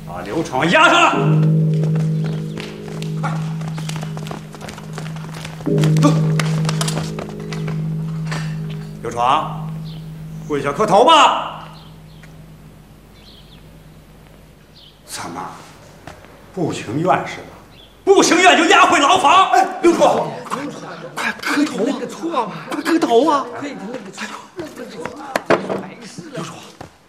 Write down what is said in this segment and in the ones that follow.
把刘闯押上来！快，走！刘闯，跪下磕头吧！怎么，不情愿是吧？不情愿就押回牢房！ 哎，刘闯，快磕头啊！快磕头啊！刘闯。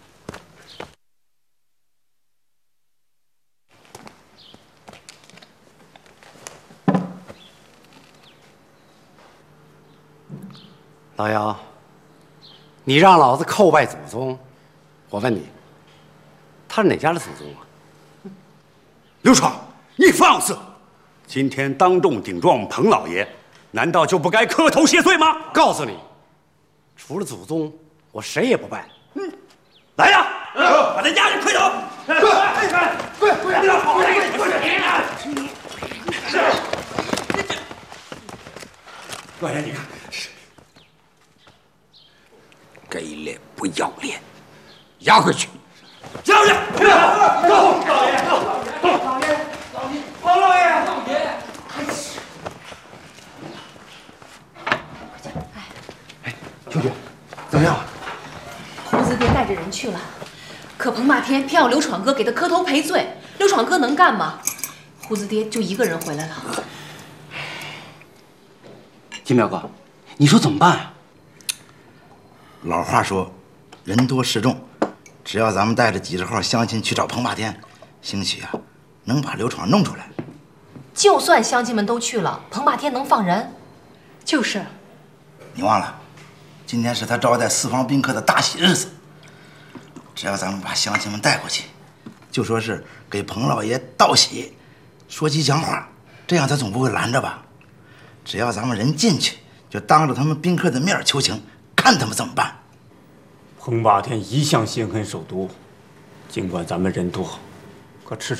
老姚，你让老子叩拜祖宗，我问你，他是哪家的祖宗啊？ 刘闯，你放肆！今天当众顶撞彭老爷，难道就不该磕头谢罪吗？ 告诉你，除了祖宗，我谁也不拜。 来呀，把他押上磕头！跪！你俩好嘞！老爷，你看。 给脸不要脸，押回去！ 押回去！走！ 老爷，王老爷， 哎，秋菊，怎么样？ 胡子爹带着人去了，可彭霸天偏要刘闯哥给他磕头赔罪，刘闯哥能干吗？胡子爹就一个人回来了。 金彪哥，你说怎么办呀？ 老话说，人多势众，只要咱们带着几十号乡亲去找彭霸天，兴许啊，能把刘闯弄出来。 就算乡亲们都去了，彭霸天能放人？就是。 你忘了，今天是他招待四方宾客的大喜日子。只要咱们把乡亲们带过去，就说是给彭老爷道喜，说吉祥话，这样他总不会拦着吧？只要咱们人进去，就当着他们宾客的面求情。 看他们怎么办？ 彭霸天一向心狠手毒，尽管咱们人多，可吃